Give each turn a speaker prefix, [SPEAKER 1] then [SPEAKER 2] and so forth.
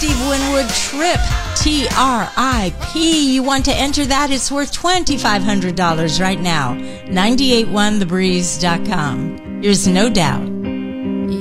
[SPEAKER 1] Steve Winwood Trip, TRIP. You want to enter that? It's worth $2,500 right now. 981thebreeze.com. There's no doubt